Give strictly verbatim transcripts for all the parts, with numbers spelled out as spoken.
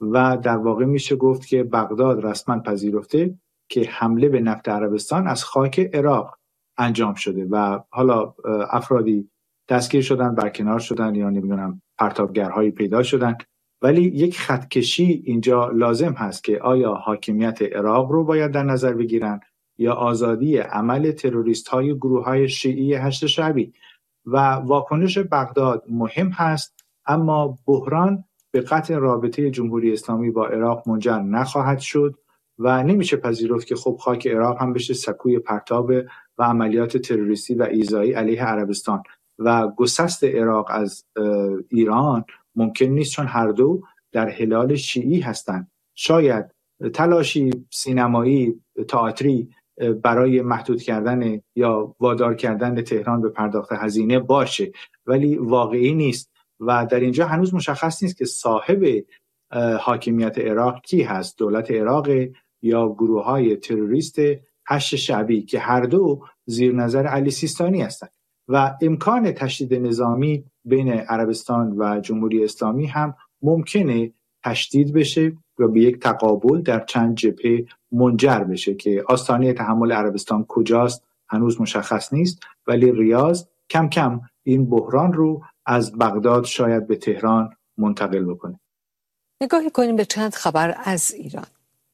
و در واقع میشه گفت که بغداد رسما پذیرفته که حمله به نفت عربستان از خاک عراق انجام شده و حالا افرادی دستگیر شدن، برکنار شدن یا نمیدونم پرتابگرهایی پیدا شدن، ولی یک خطکشی اینجا لازم هست که آیا حاکمیت عراق رو باید در نظر بگیرن یا آزادی عمل تروریست های گروه های شیعی هشت شعبی. و واکنش بغداد مهم هست، اما بحران به قطع رابطه جمهوری اسلامی با عراق منجر نخواهد شد و نمیشه پذیرفت که خب خاک عراق هم بشه سکوی پرتاب و عملیات تروریستی و ایذایی علیه عربستان. و گسست عراق از ایران ممکن نیست، چون هر دو در هلال شیعی هستند. شاید تلاشی سینمایی، تئاتری برای محدود کردن یا وادار کردن تهران به پرداخت هزینه باشه، ولی واقعی نیست و در اینجا هنوز مشخص نیست که صاحب حاکمیت عراق کی هست، دولت عراق یا گروه‌های تروریست هشت شعبی که هر دو زیر نظر علی سیستانی هستند و امکان تشدید نظامی بین عربستان و جمهوری اسلامی هم ممکنه تشدید بشه و به یک تقابل در چند جبهه منجر بشه که آستانه تحمل عربستان کجاست هنوز مشخص نیست، ولی ریاض کم کم این بحران رو از بغداد شاید به تهران منتقل بکنه. نگاهی کنیم به چند خبر از ایران.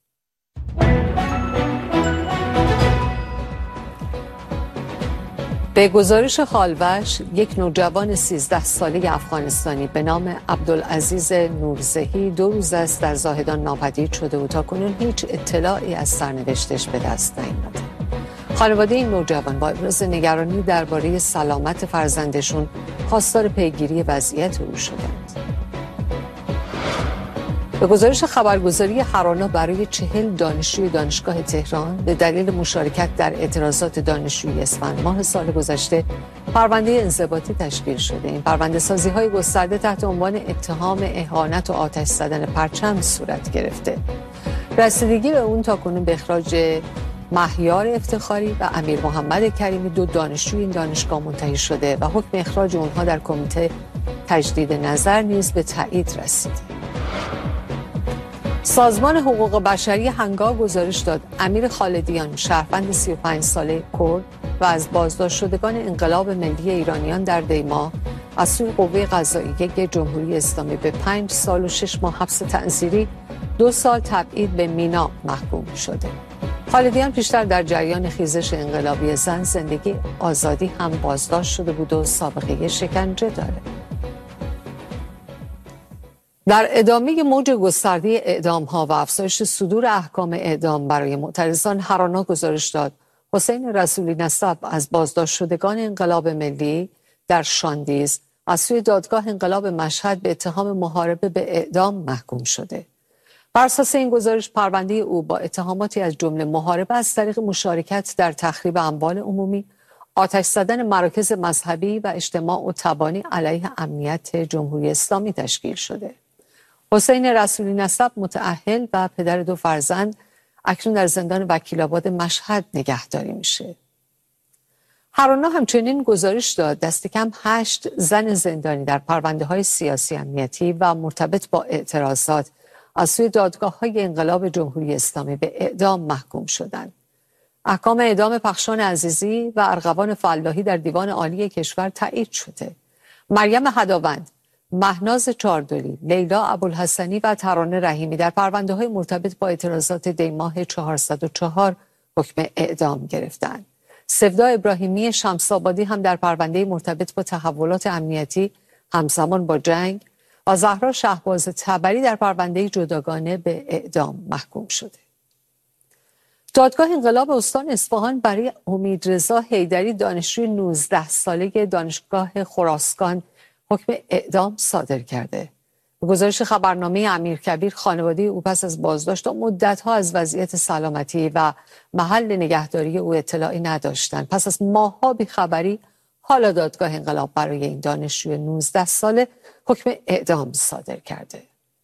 به گزارش خالوش، یک نوجوان سیزده ساله افغانستانی به نام عبدالعزیز نورزهی دو روز است در زاهدان ناپدید شده و تاکنون هیچ اطلاعی از سرنوشتش به دست نیامده. خانواده این نوجوان با ابراز نگرانی درباره سلامت فرزندشون خواستار پیگیری وضعیت او شدند. به گزارش خبرگزاری هرانا، برای چهل دانشجوی دانشگاه تهران به دلیل مشارکت در اعتراضات دانشجویی اسفند ماه سال گذشته پرونده انضباطی تشکیل شده. این پرونده سازی های گسترده تحت عنوان اتهام اهانت و آتش زدن پرچم صورت گرفته. رسیدگی به اون تاکنون به اخراج مهیار افتخاری و امیر محمد کریمی، دو دانشجوی این دانشگاه، منتهی شده و حکم اخراج اونها در کمیته تجدید نظر نیز به تایید رسیده. سازمان حقوق بشری هنگا گزارش داد امیر خالدیان، شهروند سی و پنج ساله کرد و از بازداشت شدگان انقلاب ملی ایرانیان در دیما، از سوی قوه قضاییه جمهوری اسلامی به پنج سال و شش ماه حبس تعزیری، دو سال تبعید به مینا محکوم شده. خالدیان پیشتر در جریان خیزش انقلابی زن زندگی آزادی هم بازداشت شده بود و سابقه شکنجه داره. در ادامه موج گسترده اعدام‌ها و افزایش صدور احکام اعدام برای معترضان، هرانا گزارش داد حسین رسولی نسب از بازداشت شدگان انقلاب ملی در شاندیز از سوی دادگاه انقلاب مشهد به اتهام محاربه به اعدام محکوم شده. بر اساس این گزارش، پرونده او با اتهاماتی از جمله محاربه از طریق مشارکت در تخریب اموال عمومی، آتش زدن مراکز مذهبی و اجتماع و تبانی علیه امنیت جمهوری اسلامی تشکیل شده. حسین رسولی نسب، متأهل و پدر دو فرزند، اکنون در زندان وکیل‌آباد مشهد نگهداری میشه. هرانا همچنین گزارش داد دست کم هشت زن زندانی در پرونده‌های سیاسی امنیتی و مرتبط با اعتراضات از سوی دادگاه‌های انقلاب جمهوری اسلامی به اعدام محکوم شدند. احکام اعدام پخشان عزیزی و ارغوان فلاحی در دیوان عالی کشور تایید شده. مریم هداوند، مهناز چاردولی، لیلا ابوالحسنی و ترانه رحیمی در پرونده‌های مرتبط با اعتراضات دی ماه چهارصد و چهار حکم اعدام گرفتند. سفدا ابراهیمی شمس‌آبادی هم در پرونده مرتبط با تحولات امنیتی همزمان با جنگ و زهرا شهباز تبری در پرونده جداگانه به اعدام محکوم شده. دادگاه انقلاب استان اصفهان برای امیدرضا حیدری، دانشجوی نوزده ساله دانشگاه خراسان، حکم اعدام صادر کرده. به گزارش خبرنامه امیرکبیر، خانواده او پس از بازداشت مدت‌ها از وضعیت سلامتی و محل نگهداری او اطلاعی نداشتند. پس از ماه‌ها بی‌خبری، حالا دادگاه انقلاب برای این دانشجوی نوزده ساله حکم اعدام صادر کرده.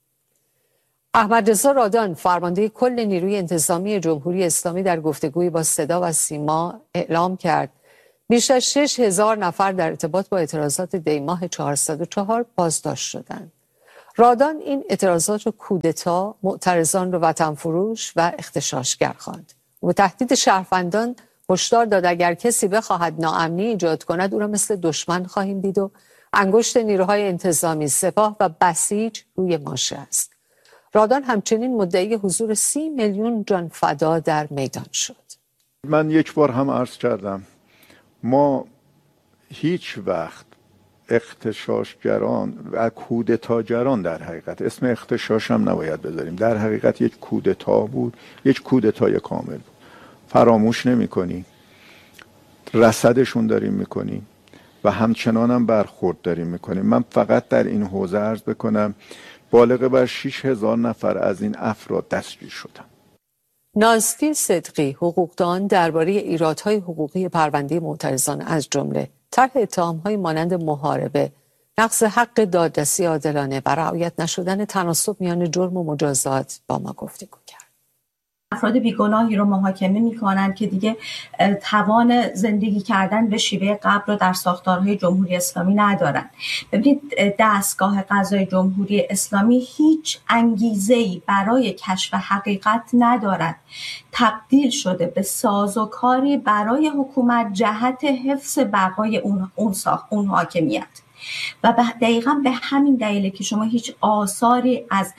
احمدرضا رادان، فرمانده کل نیروی انتظامی جمهوری اسلامی، در گفتگویی با صدا و سیما اعلام کرد بیش از شش هزار نفر در ارتباط با اعتراضات دی ماه چهارصد و چهار بازداشت شدند. رادان این اعتراضات رو کودتا، معترضان رو وطن فروش و اغتشاشگر خواند. و به تهدید شهروندان هشدار داد اگر کسی بخواهد ناامنی ایجاد کند او را مثل دشمن خواهیم دید و انگشت نیروهای انتظامی، سپاه و بسیج روی ماشه است. رادان همچنین مدعی حضور سی میلیون جان فدا در میدان شد. من یک بار هم عرض کردم ما هیچ وقت اغتشاشگران و کودتاگران، در حقیقت اسم اغتشاش هم نباید بذاریم، در حقیقت یک کودتا بود، یک کودتای کامل بود، فراموش نمی کنیم، رصدشون داریم میکنیم و همچنان هم برخورد داریم میکنیم. من فقط در این حوزه عرض بکنم بالغ بر شش هزار نفر از این افراد دستگیر شدن. نازی صدقی حقوقدان درباره ایرادهای حقوقی پرونده معترضان از جمله طرح اتهام‌های مانند محاربه، نقض حق دادرسی عادلانه و رعایت نشدن تناسب میان جرم و مجازات با ما گفتگو کرد. افراد بیگناهی رو محاکمه میکنن که دیگه توان زندگی کردن به شیوه قبل رو در ساختارهای جمهوری اسلامی ندارن. ببینید دستگاه قضای جمهوری اسلامی هیچ انگیزه‌ای برای کشف حقیقت ندارد. تبدیل شده به سازوکاری برای حکومت جهت حفظ بقای اون اون ساخت اون حاکمیت. و دقیقا به همین دلیله که شما هیچ آثاری از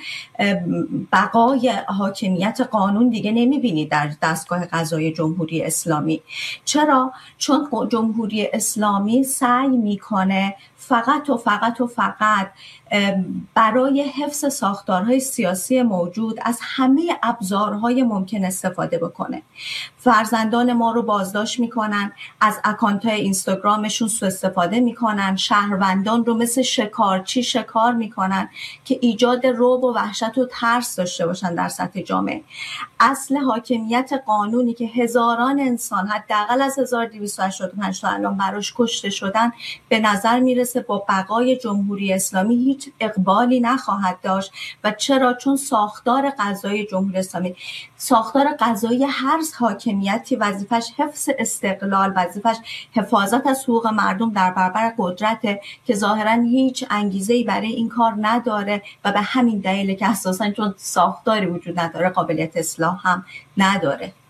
بقای حاکمیت قانون دیگه نمیبینید در دستگاه قضای جمهوری اسلامی. چرا؟ چون جمهوری اسلامی سعی میکنه فقط و فقط و فقط برای حفظ ساختارهای سیاسی موجود از همه ابزارهای ممکن استفاده بکنه. فرزندان ما رو بازداشت میکنن، از اکانت‌های اینستاگرامشون سوء استفاده میکنن، شهروندان رو مثل شکارچی شکار میکنن که ایجاد رعب و وحشت و ترس داشته باشن در سطح جامعه. اصل حاکمیت قانونی که هزاران انسان حداقل از هزار و دویست و هشتاد و پنج تا الان براش کشته شدن به نظر میرسه با بقای جمهوری اسلامی هیچ اقبالی نخواهد داشت. و چرا؟ چون ساختار قضایی جمهوری اسلامی، ساختار قضایی هر حاکمیتی وظیفش حفظ استقلال، وظیفش حفاظت از حقوق مردم در برابر قدرت که ظاهرا هیچ انگیزه‌ای برای این کار نداره و به همین دلیل که اساساً چون ساختاری وجود نداره قابلیت اصلاح هم نداره.